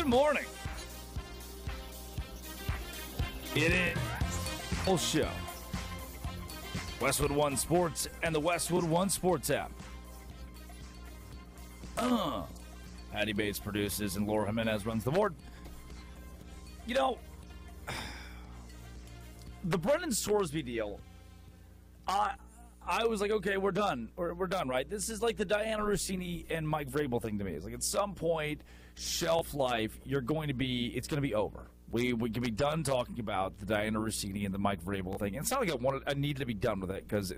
Good morning. It is full show. Westwood One Sports and the Westwood One Sports app. Patty Bates produces and Laura Jimenez runs the board. You know, the Brendan Sorsby deal, I was like, okay, we're done. We're done, right? This is like the Diana Russini and Mike Vrabel thing to me. It's like at some point, shelf life, it's going to be over. We can be done talking about the Diana Russini and the Mike Vrabel thing. And it's not like I needed to be done with it because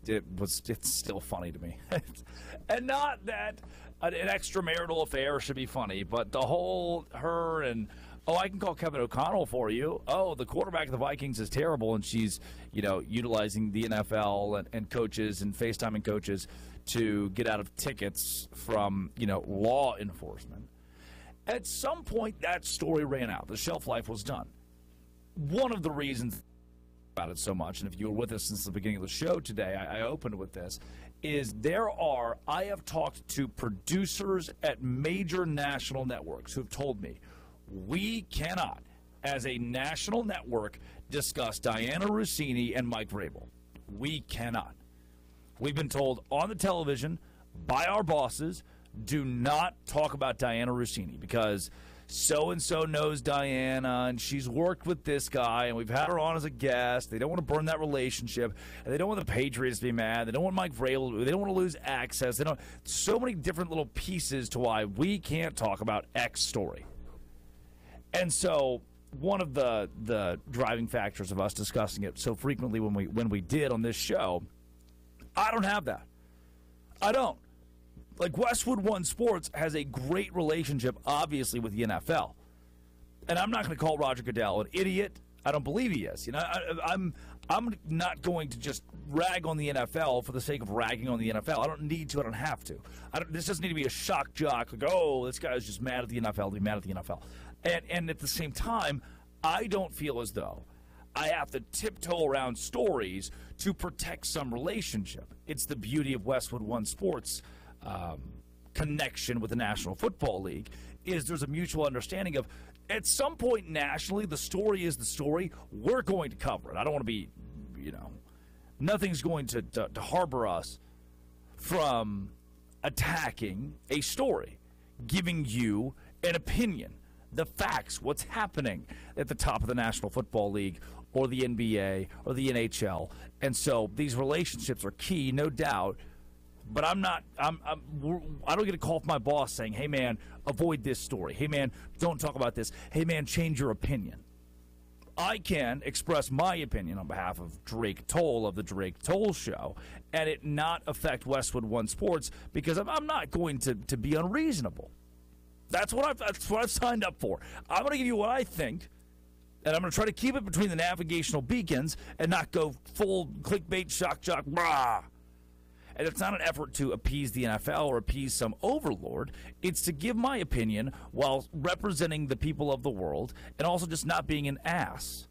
it's still funny to me. And not that an extramarital affair should be funny, but the whole her and I can call Kevin O'Connell for you. Oh, the quarterback of the Vikings is terrible, and she's, utilizing the NFL and coaches and FaceTiming coaches to get out of tickets from, law enforcement. At some point, that story ran out. The shelf life was done. One of the reasons about it so much, and if you were with us since the beginning of the show today, I opened with this, is I have talked to producers at major national networks who have told me, we cannot, as a national network, discuss Diana Russini and Mike Vrabel. We cannot. We've been told on the television by our bosses, do not talk about Diana Russini because so-and-so knows Diana and she's worked with this guy and we've had her on as a guest. They don't want to burn that relationship. And they don't want the Patriots to be mad. They don't want Mike Vrabel. They don't want to lose access. So many different little pieces to why we can't talk about X story. And so one of the driving factors of us discussing it so frequently when we did on this show, I don't have that. I don't. Like, Westwood One Sports has a great relationship, obviously, with the NFL. And I'm not going to call Roger Goodell an idiot. I don't believe he is. I'm not going to just rag on the NFL for the sake of ragging on the NFL. I don't need to. I don't have to. This doesn't need to be a shock jock. Like, oh, this guy's just mad at the NFL. Be mad at the NFL. And at the same time, I don't feel as though I have to tiptoe around stories to protect some relationship. It's the beauty of Westwood One Sports connection with the National Football League is there's a mutual understanding of at some point nationally the story is the story. We're going to cover it. I don't want to be, nothing's going to harbor us from attacking a story, giving you an opinion, the facts, what's happening at the top of the National Football League or the NBA or the NHL. And so these relationships are key, no doubt. But I don't get a call from my boss saying, hey, man, avoid this story. Hey, man, don't talk about this. Hey, man, change your opinion. I can express my opinion on behalf of Drake Toll of the Drake Toll Show and it not affect Westwood One Sports because I'm not going to be unreasonable. That's what I've signed up for. I'm going to give you what I think, and I'm going to try to keep it between the navigational beacons and not go full clickbait, shock jock, brah. And it's not an effort to appease the NFL or appease some overlord. It's to give my opinion while representing the people of the world and also just not being an ass.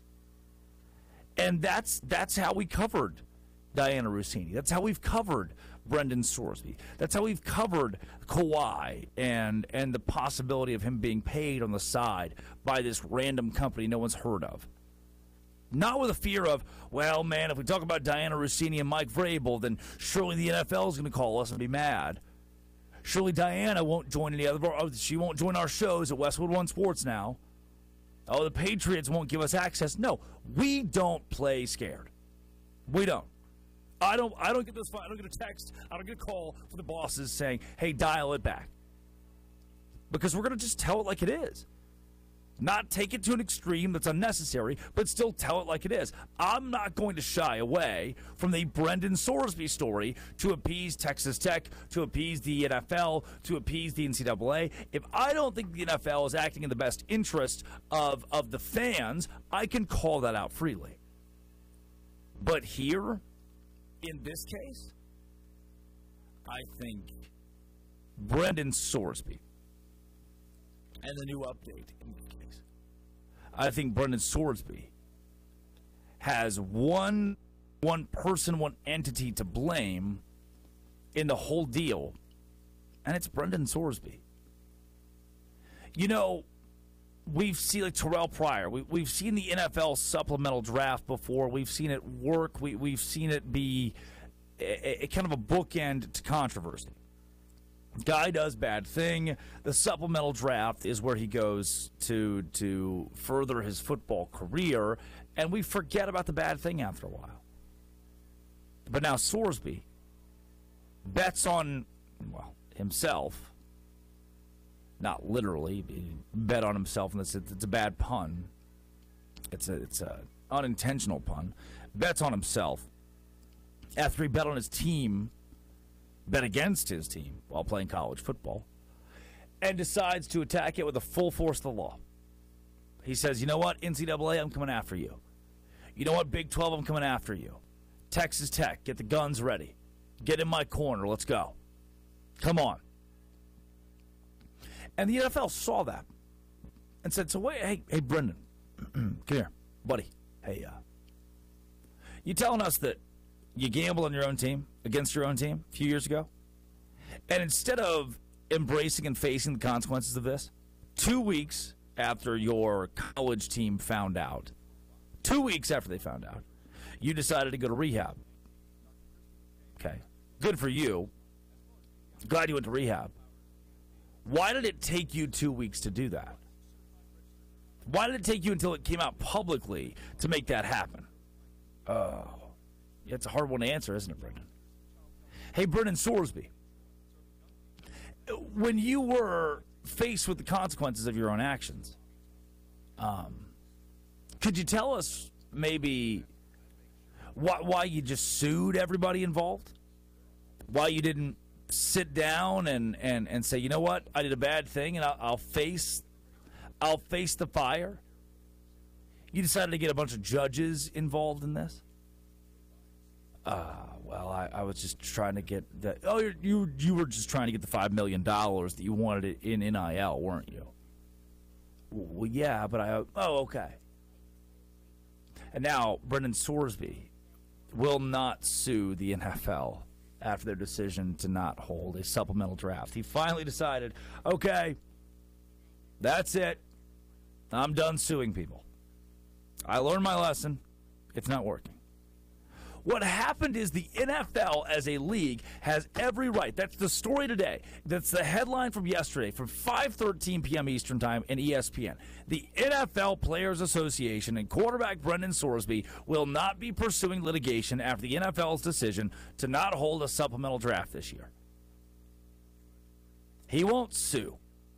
And that's how we covered Diana Russini. That's how we've covered Brendan Sorsby. That's how we've covered Kawhi and the possibility of him being paid on the side by this random company no one's heard of. Not with a fear of, well, man, if we talk about Diana Russini and Mike Vrabel, then surely the NFL is going to call us and be mad. Surely Diana won't join she won't join our shows at Westwood One Sports now. Oh, the Patriots won't give us access. No, we don't play scared. We don't. I don't get this. I don't get a text. I don't get a call from the bosses saying, hey, dial it back. Because we're going to just tell it like it is. Not take it to an extreme that's unnecessary, but still tell it like it is. I'm not going to shy away from the Brendan Sorsby story to appease Texas Tech, to appease the NFL, to appease the NCAA. If I don't think the NFL is acting in the best interest of the fans, I can call that out freely. But here, in this case, I think Brendan Sorsby and the new update in this case. I think Brendan Sorsby has one person, one entity to blame in the whole deal, and it's Brendan Sorsby. You know, we've seen like Terrell Pryor. We've seen the NFL supplemental draft before. We've seen it work. We've seen it be a kind of a bookend to controversy. Guy does bad thing. The supplemental draft is where he goes to further his football career, and we forget about the bad thing after a while. But now Sorsby bets on, well, himself. Not literally, he bet on himself, and it's a bad pun. It's a unintentional pun. Bets on himself after he bet on his team, bet against his team while playing college football, and decides to attack it with the full force of the law. He says, you know what, NCAA, I'm coming after you. You know what, Big 12, I'm coming after you. Texas Tech, get the guns ready. Get in my corner, let's go. Come on. And the NFL saw that and said, so wait, hey, Brendan, come here, buddy. Hey, you telling us that you gambled on your own team, against your own team, a few years ago? And instead of embracing and facing the consequences of this, 2 weeks after your college team found out, 2 weeks after they found out, you decided to go to rehab. Okay, good for you. Glad you went to rehab. Why did it take you 2 weeks to do that? Why did it take you until it came out publicly to make that happen? Oh, it's a hard one to answer, isn't it, Brendan? Hey, Brendan Sorsby, when you were faced with the consequences of your own actions, could you tell us maybe why you just sued everybody involved? Why you didn't sit down and say, you know what, I did a bad thing and I'll face the fire? You decided to get a bunch of judges involved in this? Well, I was just trying to get that. Oh, you were just trying to get the $5 million that you wanted it in NIL, weren't you? Well, yeah, but okay. And now Brendan Sorsby will not sue the NFL after their decision to not hold a supplemental draft. He finally decided, okay, that's it. I'm done suing people. I learned my lesson. It's not working. What happened is the NFL as a league has every right. That's the story today. That's the headline from yesterday from 5:13 p.m. Eastern Time and ESPN. The NFL Players Association and quarterback Brendan Sorsby will not be pursuing litigation after the NFL's decision to not hold a supplemental draft this year. He won't sue.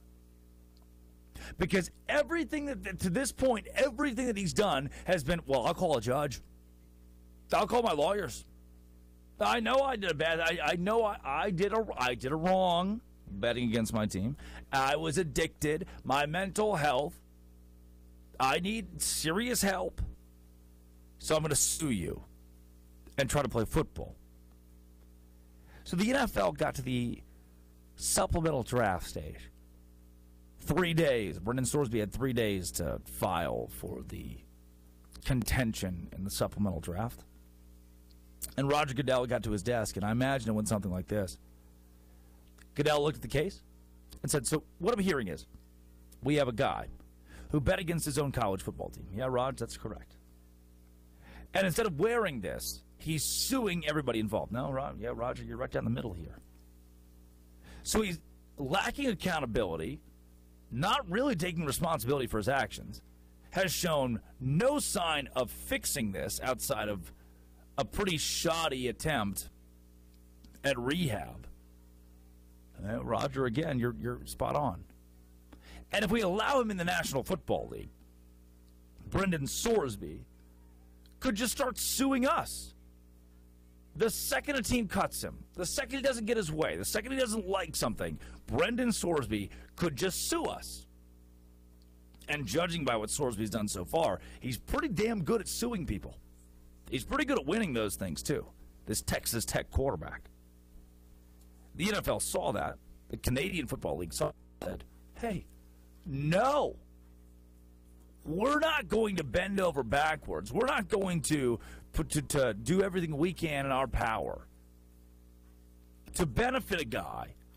Because everything that, to this point, everything that he's done has been, well, I'll call a judge. I'll call my lawyers. I know I did a bad. I know I did a wrong betting against my team. I was addicted. My mental health. I need serious help. So I'm going to sue you and try to play football. So the NFL got to the supplemental draft stage. 3 days. Brendan Sorsby had 3 days to file for the contention in the supplemental draft. And Roger Goodell got to his desk, and I imagine it went something like this. Goodell looked at the case and said, so what I'm hearing is we have a guy who bet against his own college football team. Yeah, Raj, that's correct. And instead of wearing this, he's suing everybody involved. No, Roger, you're right down the middle here. So he's lacking accountability, not really taking responsibility for his actions, has shown no sign of fixing this outside of a pretty shoddy attempt at rehab. Roger, again, you're spot on. And if we allow him in the National Football League, Brendan Sorsby could just start suing us. The second a team cuts him, the second he doesn't get his way, the second he doesn't like something, Brendan Sorsby could just sue us. And judging by what Sorsby's done so far, he's pretty damn good at suing people. He's pretty good at winning those things, too. This Texas Tech quarterback. The NFL saw that. The Canadian Football League saw that. Said, hey, no. We're not going to bend over backwards. We're not going to do everything we can in our power to benefit a guy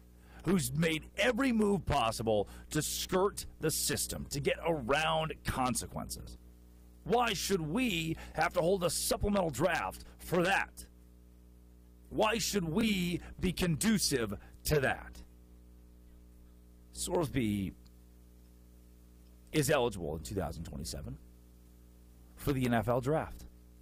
who's made every move possible to skirt the system, to get around consequences. Why should we have to hold a supplemental draft for that? Why should we be conducive to that? Sorsby is eligible in 2027 for the NFL draft.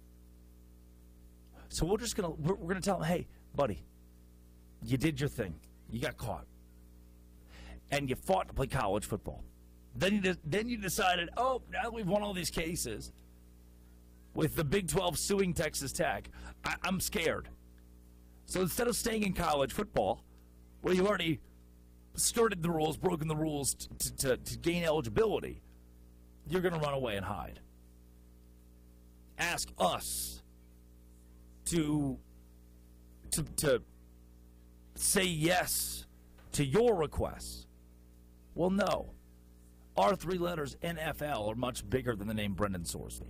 So we're gonna tell him, hey, buddy, you did your thing. You got caught. And you fought to play college football. Then you decided, oh, now that we've won all these cases with the Big 12 suing Texas Tech, I'm scared. So instead of staying in college football, where you already skirted the rules, broken the rules to gain eligibility, you're going to run away and hide. Ask us to say yes to your requests. Well, no. Our three letters, NFL, are much bigger than the name Brendan Sorsby.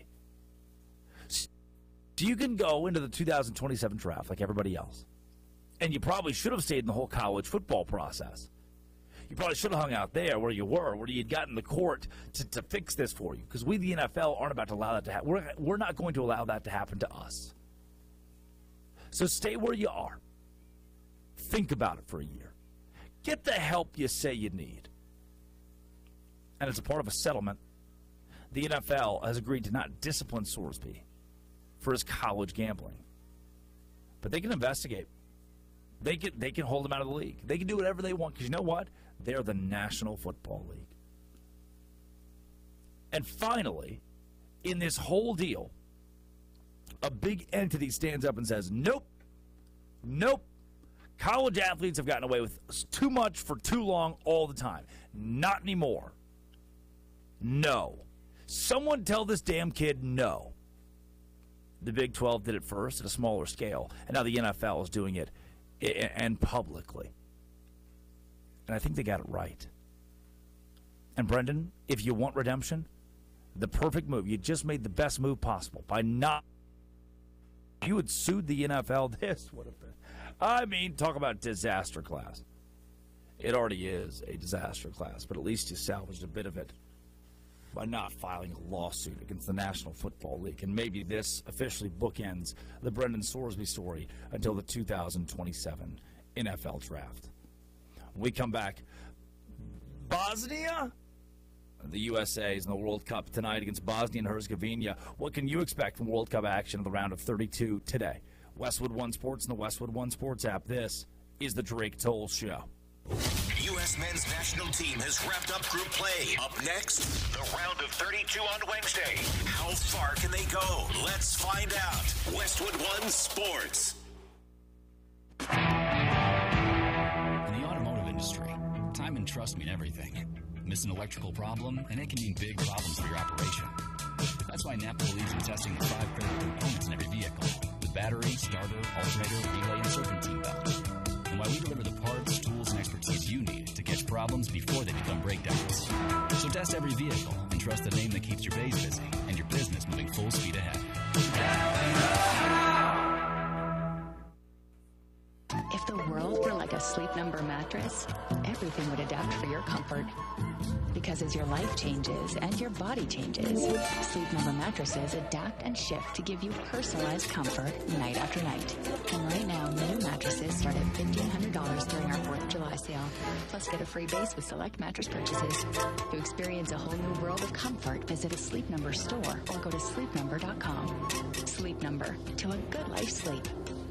So you can go into the 2027 draft like everybody else. And you probably should have stayed in the whole college football process. You probably should have hung out there where you were, where you'd gotten the court to fix this for you. Because we, the NFL, aren't about to allow that to happen. We're not going to allow that to happen to us. So stay where you are. Think about it for a year. Get the help you say you need. And as a part of a settlement, the NFL has agreed to not discipline Sorsby for his college gambling. But they can investigate. They can hold him out of the league. They can do whatever they want, because you know what? They're the National Football League. And finally, in this whole deal, a big entity stands up and says, nope, nope. College athletes have gotten away with too much for too long all the time. Not anymore. No. Someone tell this damn kid no. The Big 12 did it first at a smaller scale, and now the NFL is doing it and publicly. And I think they got it right. And Brendan, if you want redemption, the perfect move, you just made the best move possible by not. You had sued the NFL, this would have been. I mean, talk about disaster class. It already is a disaster class, but at least you salvaged a bit of it by not filing a lawsuit against the National Football League. And maybe this officially bookends the Brendan Sorsby story until the 2027 NFL draft. When we come back, Bosnia? The USA is in the World Cup tonight against Bosnia and Herzegovina. What can you expect from World Cup action in the round of 32 today? Westwood One Sports and the Westwood One Sports app. This is the Drake Toll Show. U.S. men's national team has wrapped up group play. Up next, the round of 32 on Wednesday. How far can they go? Let's find out. Westwood One Sports. In the automotive industry, time and trust mean everything. Miss an electrical problem, and it can mean big problems for your operation. That's why Napa believes in testing the 5 critical components in every vehicle: the battery, starter, alternator, relay, and serpentine belt. And why we deliver the parts, tools, and expertise you need to catch problems before they become breakdowns. So test every vehicle and trust the name that keeps your bays busy and your business moving full speed ahead. If the world were like a Sleep Number mattress, everything would adapt for your comfort. Because as your life changes and your body changes, Sleep Number mattresses adapt and shift to give you personalized comfort night after night. And right now, new mattresses start at $1,500 during our 4th of July sale. Plus, get a free base with select mattress purchases. To experience a whole new world of comfort, visit a Sleep Number store or go to sleepnumber.com. Sleep Number, to a good life sleep.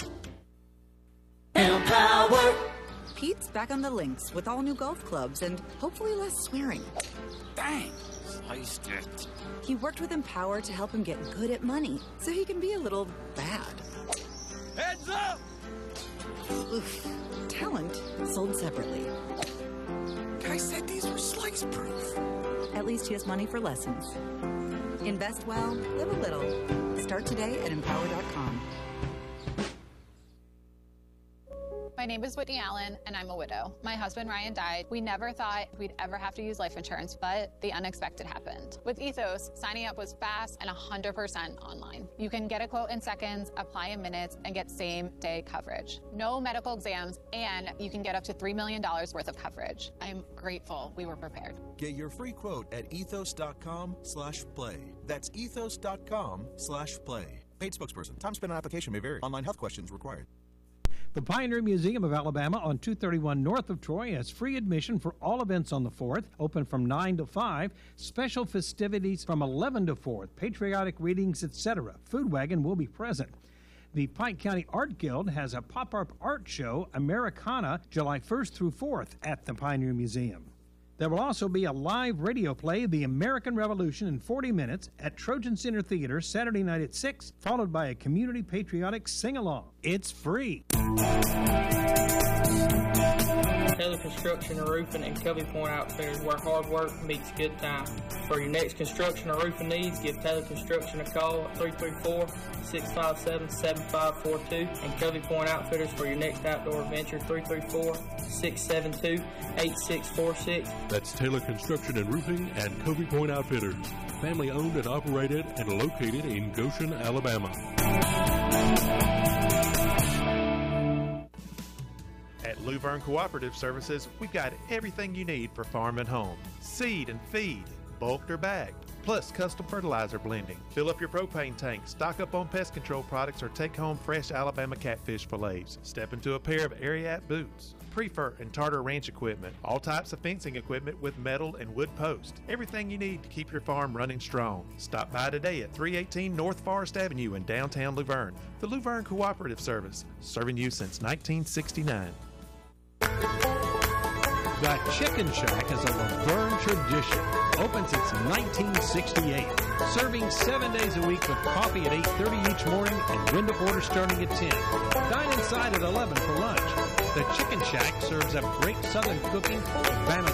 Empower. Pete's back on the links with all new golf clubs and hopefully less swearing. Dang, sliced it. He worked with Empower to help him get good at money so he can be a little bad. Heads up! Oof. Talent sold separately. Guy said these were slice proof. At least he has money for lessons. Invest well, live a little. Start today at empower.com. My name is Whitney Allen, and I'm a widow. My husband, Ryan, died. We never thought we'd ever have to use life insurance, but the unexpected happened. With Ethos, signing up was fast and 100% online. You can get a quote in seconds, apply in minutes, and get same-day coverage. No medical exams, and you can get up to $3 million worth of coverage. I'm grateful we were prepared. Get your free quote at ethos.com/play. That's ethos.com/play. Paid spokesperson. Time spent on application may vary. Online health questions required. The Pioneer Museum of Alabama on 231 north of Troy has free admission for all events on the 4th, open from 9 to 5, special festivities from 11 to 4, patriotic readings, etc. Food wagon will be present. The Pike County Art Guild has a pop-up art show, Americana, July 1st through 4th at the Pioneer Museum. There will also be a live radio play, The American Revolution in 40 minutes, at Trojan Center Theater Saturday night at 6, followed by a community patriotic sing-along. It's free. Taylor Construction and Roofing and Covey Point Outfitters, where hard work meets good time. For your next construction or roofing needs, give Taylor Construction a call at 334-657-7542 and Covey Point Outfitters for your next outdoor adventure, 334-672-8646. That's Taylor Construction and Roofing and Covey Point Outfitters, family owned and operated and located in Goshen, Alabama. At Luverne Cooperative Services, we've got everything you need for farm and home. Seed and feed, bulked or bagged, plus custom fertilizer blending. Fill up your propane tank, stock up on pest control products, or take home fresh Alabama catfish fillets. Step into a pair of Ariat boots, Prefer and Tartar Ranch equipment, all types of fencing equipment with metal and wood posts. Everything you need to keep your farm running strong. Stop by today at 318 North Forest Avenue in downtown Luverne. The Luverne Cooperative Service, serving you since 1969. The Chicken Shack is a Laverne tradition. Open since 1968. Serving 7 days a week with coffee at 8:30 each morning and window order starting at 10. Dine inside at 11 for lunch. The Chicken Shack serves up great Southern cooking full of Vanna